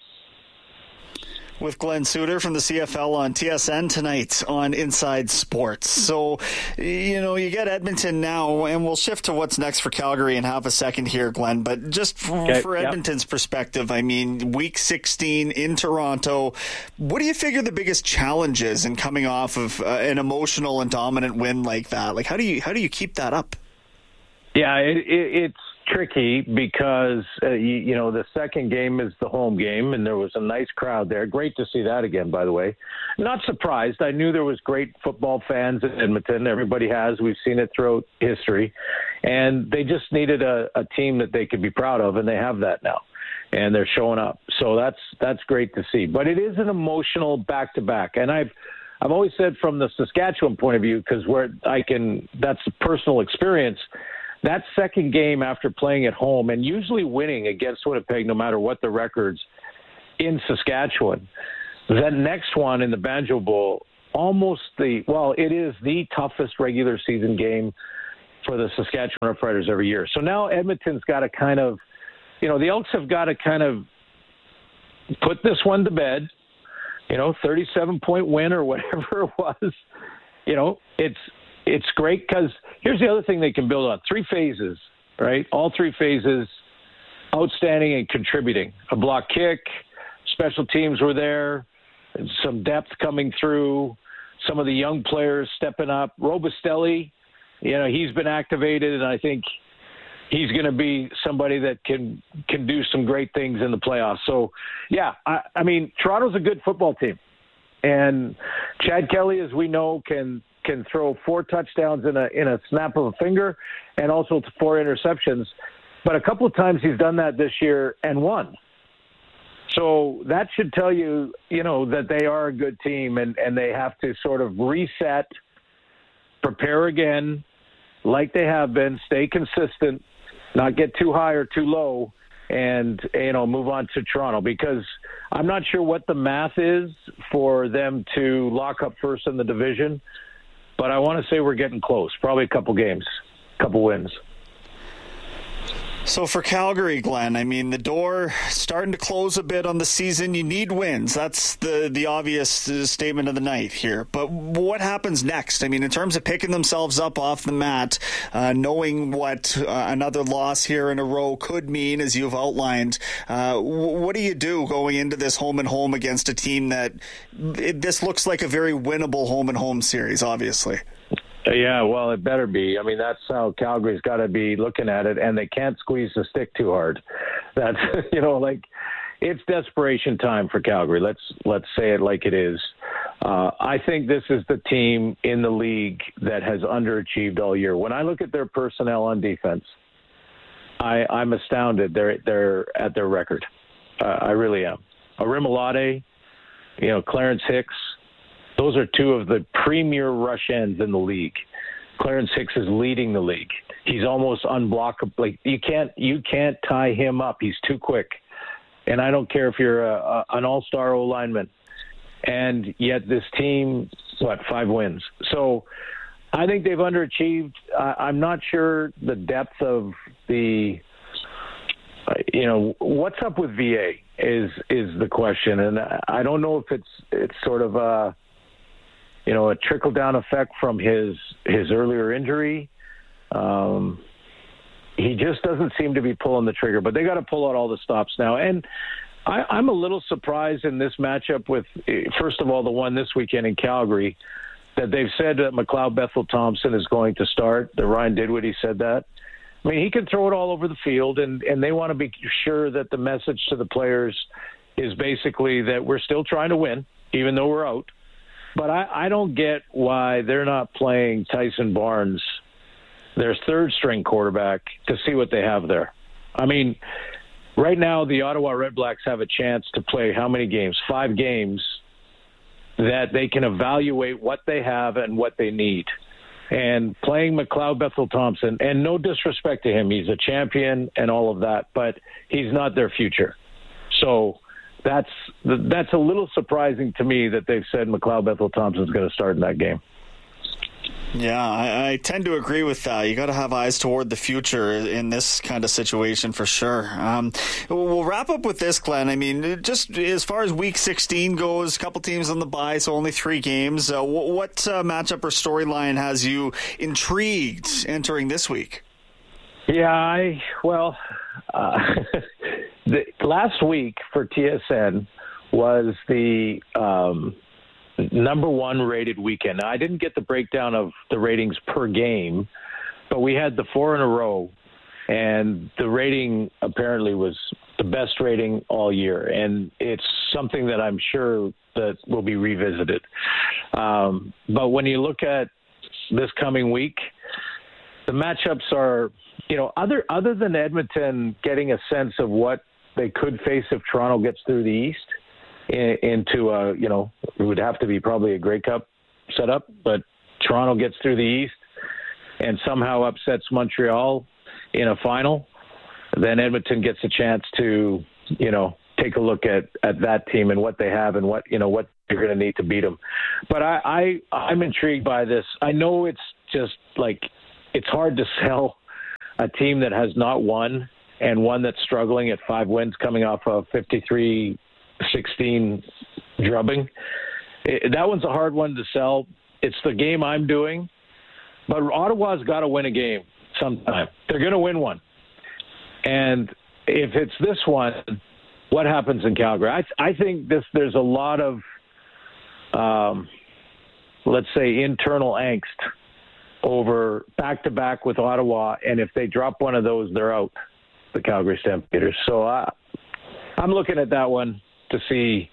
With Glenn Suter from the CFL on TSN tonight on Inside Sports. So, you get Edmonton now, and we'll shift to what's next for Calgary in half a second here, Glenn. But just for Edmonton's perspective, I mean, Week 16 in Toronto, what do you figure the biggest challenge is in coming off of an emotional and dominant win like that? Like, how do you keep that up? Yeah, it's tricky because, the second game is the home game, and there was a nice crowd there. Great to see that again, by the way. Not surprised. I knew there was great football fans in Edmonton. Everybody has. We've seen it throughout history. And they just needed a team that they could be proud of, and they have that now. And they're showing up. So that's great to see. But it is an emotional back-to-back. And I've always said from the Saskatchewan point of view, because that's a personal experience, that second game after playing at home and usually winning against Winnipeg, no matter what the records in Saskatchewan, that next one in the Banjo Bowl, it is the toughest regular season game for the Saskatchewan Roughriders every year. So now Edmonton's got to kind of, the Elks have got to kind of put this one to bed, 37-point win or whatever it was. It's great because here's the other thing they can build on. 3 phases, right? All 3 phases, outstanding and contributing. A block kick, special teams were there, some depth coming through, some of the young players stepping up. Robustelli, he's been activated, and I think he's going to be somebody that can do some great things in the playoffs. So, yeah, I mean, Toronto's a good football team. And Chad Kelly, as we know, can throw 4 touchdowns in a snap of a finger and also 4 interceptions. But a couple of times he's done that this year and won. So that should tell you, that they are a good team and they have to sort of reset, prepare again like they have been, stay consistent, not get too high or too low, and, move on to Toronto, because I'm not sure what the math is for them to lock up first in the division. But I want to say we're getting close. Probably a couple games, couple wins. So for Calgary, Glenn, I mean, the door starting to close a bit on the season. You need wins. That's the obvious statement of the night here. But what happens next? I mean, in terms of picking themselves up off the mat, knowing what another loss here in a row could mean, as you've outlined, what do you do going into this home and home against a team that this looks like a very winnable home and home series, obviously? Yeah, well, it better be. I mean, that's how Calgary's got to be looking at it, and they can't squeeze the stick too hard. That's, it's desperation time for Calgary. Let's say it like it is. I think this is the team in the league that has underachieved all year. When I look at their personnel on defense, I'm astounded. They're at their record. I really am. Arimolade, Clarence Hicks. Those are 2 of the premier rush ends in the league. Clarence Hicks is leading the league. He's almost unblockable. Like, you can't tie him up. He's too quick. And I don't care if you're an all-star O-lineman. And yet this team, 5 wins. So I think they've underachieved. I'm not sure the depth of the, what's up with VA is the question. And I don't know if it's sort of a trickle-down effect from his earlier injury. He just doesn't seem to be pulling the trigger, but they got to pull out all the stops now. And I'm a little surprised in this matchup with, first of all, the one this weekend in Calgary, that they've said that McLeod Bethel-Thompson is going to start. That Ryan Dinwiddie said that. I mean, he can throw it all over the field, and they want to be sure that the message to the players is basically that we're still trying to win, even though we're out. But I don't get why they're not playing Tyson Barnes, their 3rd-string quarterback, to see what they have there. I mean, right now the Ottawa Redblacks have a chance to play how many games? 5 games that they can evaluate what they have and what they need. And playing McLeod Bethel-Thompson, and no disrespect to him, he's a champion and all of that, but he's not their future. So that's a little surprising to me that they've said McLeod Bethel Thompson's going to start in that game. Yeah, I tend to agree with that. You got to have eyes toward the future in this kind of situation for sure. We'll wrap up with this, Glenn. I mean, just as far as Week 16 goes, a couple teams on the bye, so only 3 games. What matchup or storyline has you intrigued entering this week? Yeah, the last week for TSN was the number 1 rated weekend. Now, I didn't get the breakdown of the ratings per game, but we had the 4 in a row, and the rating apparently was the best rating all year, and it's something that I'm sure that will be revisited. But when you look at this coming week, the matchups are, other than Edmonton getting a sense of what they could face if Toronto gets through the East, into it would have to be probably a Grey Cup setup, but Toronto gets through the East and somehow upsets Montreal in a final, then Edmonton gets a chance to, take a look at that team and what they have and what they're going to need to beat them. But I'm intrigued by this. I know it's just it's hard to sell a team that has not won and one that's struggling at 5 wins coming off of 53-16 drubbing. That one's a hard one to sell. It's the game I'm doing. But Ottawa's got to win a game sometime. They're going to win one. And if it's this one, what happens in Calgary? I think there's a lot of, let's say, internal angst over back-to-back with Ottawa. And if they drop one of those, they're out, the Calgary Stampeders. So I'm looking at that one to see,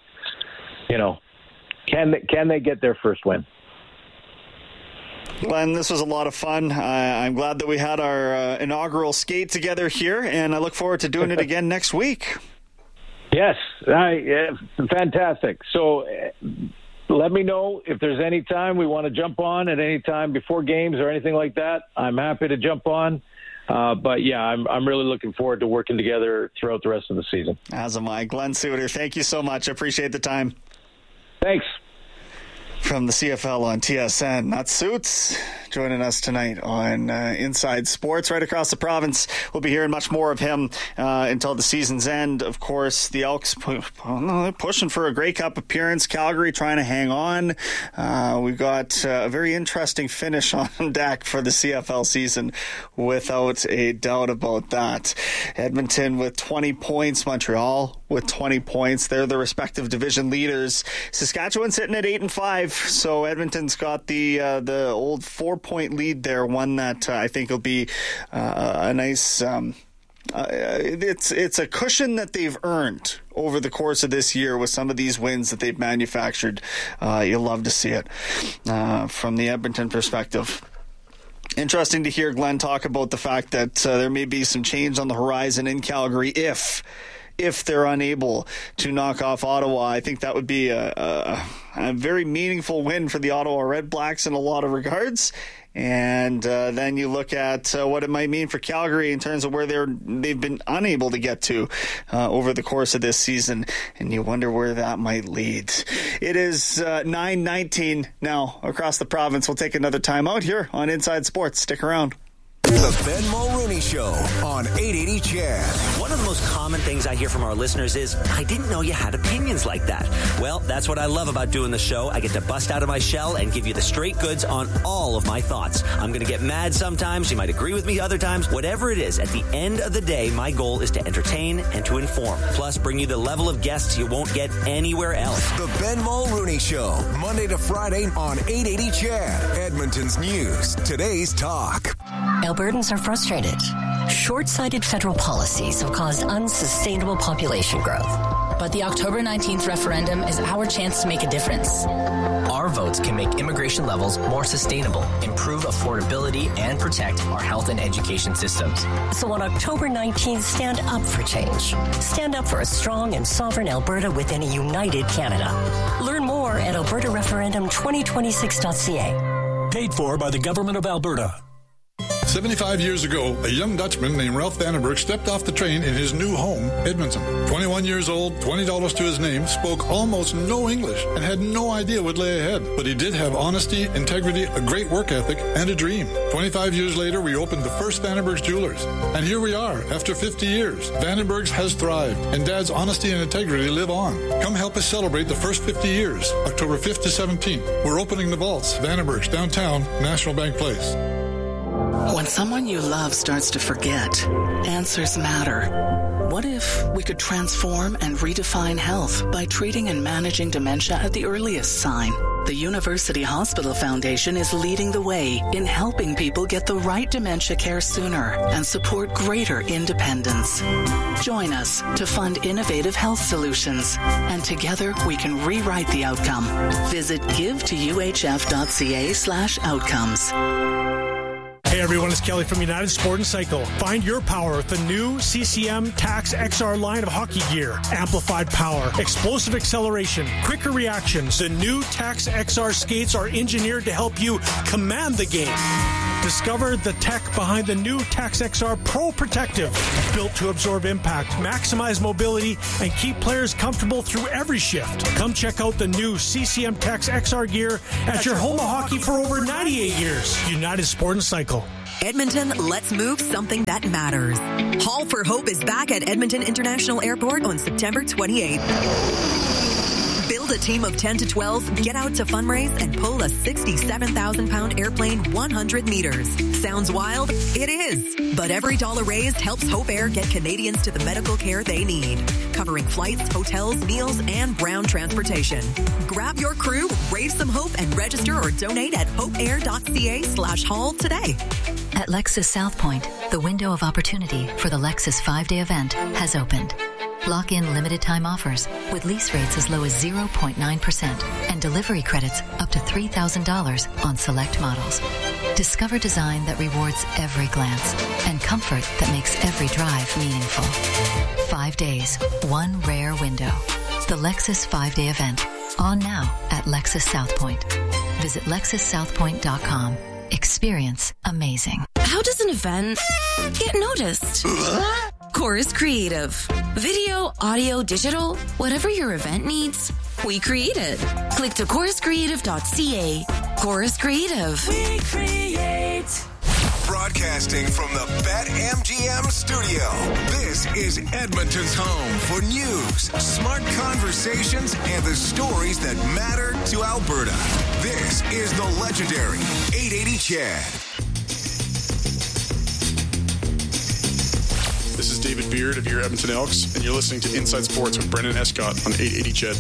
can they get their first win? Glenn, this was a lot of fun. I'm glad that we had our inaugural skate together here, and I look forward to doing it again next week. Yes, fantastic. So let me know if there's any time we want to jump on at any time before games or anything like that. I'm happy to jump on. But yeah, I'm really looking forward to working together throughout the rest of the season. As am I. Glenn Suter, thank you so much. I appreciate the time. Thanks. From the CFL on TSN, that's Suits, joining us tonight on Inside Sports right across the province. We'll be hearing much more of him until the season's end. Of course, the Elks they're pushing for a Grey Cup appearance. Calgary trying to hang on. We've got a very interesting finish on deck for the CFL season, without a doubt about that. Edmonton with 20 points, Montreal with 20 points. They're the respective division leaders. Saskatchewan sitting at 8-5. So Edmonton's got the old 4-point lead there, one that I think will be a nice. It's a cushion that they've earned over the course of this year with some of these wins that they've manufactured. You'll love to see it from the Edmonton perspective. Interesting to hear Glenn talk about the fact that there may be some change on the horizon in Calgary if they're unable to knock off Ottawa. I think that would be a very meaningful win for the Ottawa Red Blacks in a lot of regards. And then you look at what it might mean for Calgary in terms of where they've been unable to get to over the course of this season, and you wonder where that might lead. It is 9:19 now across the province. We'll take another time out here on Inside Sports. Stick around. The Ben Mulrooney Show on 880 CHED. One of the most common things I hear from our listeners is, I didn't know you had opinions like that. Well, that's what I love about doing the show. I get to bust out of my shell and give you the straight goods on all of my thoughts. I'm going to get mad sometimes. You might agree with me other times. Whatever it is, at the end of the day, my goal is to entertain and to inform. Plus, bring you the level of guests you won't get anywhere else. The Ben Mulrooney Show, Monday to Friday on 880 CHED. Edmonton's news, today's talk. Albertans are frustrated. Short-sighted federal policies have caused unsustainable population growth. But the October 19th referendum is our chance to make a difference. Our votes can make immigration levels more sustainable, improve affordability, and protect our health and education systems. So on October 19th, stand up for change. Stand up for a strong and sovereign Alberta within a united Canada. Learn more at albertareferendum2026.ca. Paid for by the Government of Alberta. 75 years ago, a young Dutchman named Ralph Vandenberg stepped off the train in his new home, Edmonton. 21 years old, $20 to his name, spoke almost no English, and had no idea what lay ahead. But he did have honesty, integrity, a great work ethic, and a dream. 25 years later, we opened the first Vandenberg's Jewelers. And here we are, after 50 years. Vandenberg's has thrived, and Dad's honesty and integrity live on. Come help us celebrate the first 50 years, October 5th to 17th. We're opening the vaults, Vandenberg's, downtown, National Bank Place. When someone you love starts to forget, answers matter. What if we could transform and redefine health by treating and managing dementia at the earliest sign? The University Hospital Foundation is leading the way in helping people get the right dementia care sooner and support greater independence. Join us to fund innovative health solutions, and together we can rewrite the outcome. Visit givetoUHF.ca/outcomes. Hey everyone, it's Kelly from United Sport and Cycle. Find your power with the new CCM Tax XR line of hockey gear. Amplified power, explosive acceleration, quicker reactions. The new Tax XR skates are engineered to help you command the game. Discover the tech behind the new Tax XR Pro Protective, built to absorb impact, maximize mobility, and keep players comfortable through every shift. Come check out the new CCM Tax XR gear at your home of hockey for over 98 years. United Sport and Cycle. Edmonton, let's move something that matters. Haul for Hope is back at Edmonton International Airport on September 28th. Build a team of 10 to 12, get out to fundraise, and pull a 67,000-pound airplane 100 meters. Sounds wild? It is. But every dollar raised helps Hope Air get Canadians to the medical care they need, covering flights, hotels, meals, and ground transportation. Grab your crew, raise some hope, and register or donate at hopeair.ca/haul today. At Lexus South Point, the window of opportunity for the Lexus 5-day event has opened. Lock in limited time offers with lease rates as low as 0.9% and delivery credits up to $3,000 on select models. Discover design that rewards every glance and comfort that makes every drive meaningful. 5 days, one rare window. The Lexus 5-day event. On now at Lexus South Point. Visit LexusSouthPoint.com. Experience amazing. How does an event get noticed? Chorus Creative. Video, audio, digital, whatever your event needs, we create it. Click to choruscreative.ca. Chorus Creative. We create. Broadcasting from the BetMGM studio, this is Edmonton's home for news, smart conversations, and the stories that matter to Alberta. This is the legendary 880 Chad. This is David Beard of your Edmonton Elks, and you're listening to Inside Sports with Brendan Escott on 880 Ched.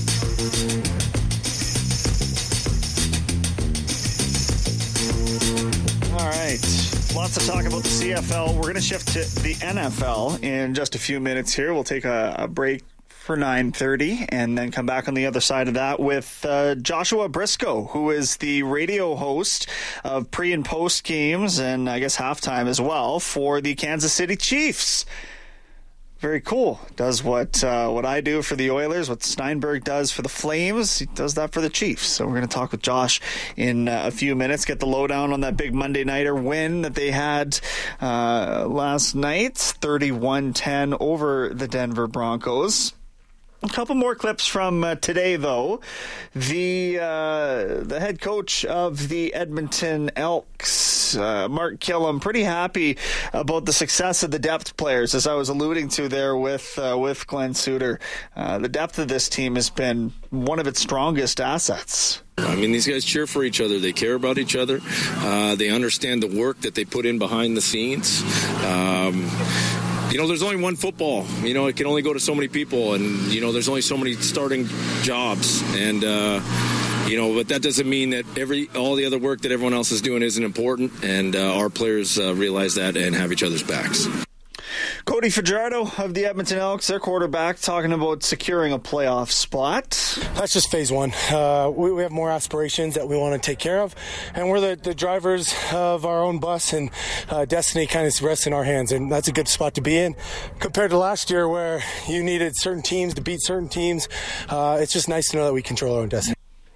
All right. Lots to talk about the CFL. We're going to shift to the NFL in just a few minutes here. We'll take a break for 9:30 and then come back on the other side of that with Joshua Briscoe, who is the radio host of pre and post games and I guess halftime as well for the Kansas City Chiefs. Very cool. Does what I do for the Oilers, what Steinberg does for the Flames. He does that for the Chiefs. So we're going to talk with Josh in a few minutes, get the lowdown on that big Monday Nighter win that they had last night, 31-10 over the Denver Broncos. A couple more clips from today, though. The head coach of the Edmonton Elks, Mark Killam, pretty happy about the success of the depth players, as I was alluding to there with Glenn Suter. The depth of this team has been one of its strongest assets. I mean, these guys cheer for each other. They care about each other. They understand the work that they put in behind the scenes. There's only one football. It can only go to so many people, and, there's only so many starting jobs. And, but that doesn't mean that all the other work that everyone else is doing isn't important, and our players realize that and have each other's backs. Cody Fajardo of the Edmonton Elks, their quarterback, talking about securing a playoff spot. That's just phase one. We have more aspirations that we want to take care of, and we're the drivers of our own bus, and destiny kind of rests in our hands, and that's a good spot to be in. Compared to last year where you needed certain teams to beat certain teams, it's just nice to know that we control our own destiny.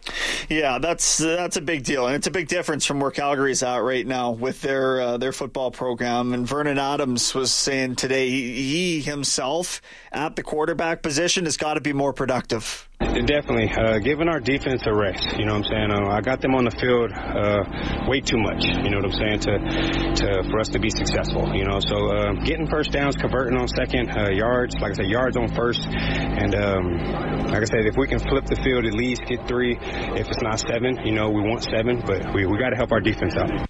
Yeah, that's a big deal, and it's a big difference from where Calgary's at right now with their football program. And Vernon Adams was saying today he himself at the quarterback position has got to be more productive. Definitely. Giving our defense a rest. You know what I'm saying? I got them on the field way too much. You know what I'm saying? For us to be successful. You know, so getting first downs, converting on second, yards. Like I said, yards on first. And like I said, if we can flip the field, at least get 3. If it's not 7, you know, we want 7. But we got to help our defense out.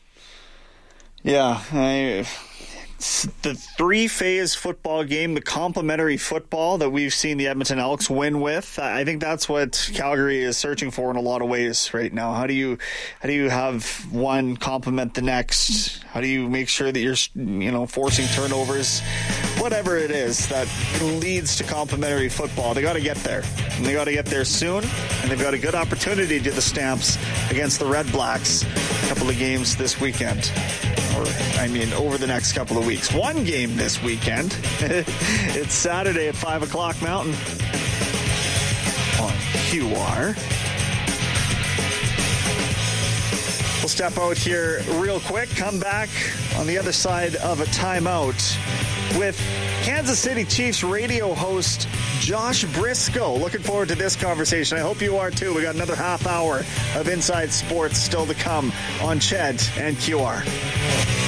Yeah, the 3-phase football game, the complementary football that we've seen the Edmonton Elks win with. I think that's what Calgary is searching for in a lot of ways right now. How do you have one complement the next? How do you make sure that you're forcing turnovers? Whatever it is that leads to complementary football, they got to get there. And they got to get there soon, and they've got a good opportunity to the Stamps against the Red Blacks a couple of games this weekend. Over the next couple of weeks. One game this weekend. It's Saturday at 5 o'clock Mountain on QR. We'll step out here real quick, come back on the other side of a timeout with Kansas City Chiefs radio host Josh Briscoe. Looking forward to this conversation. I hope you are too. We got another half hour of Inside Sports still to come on Ched and QR.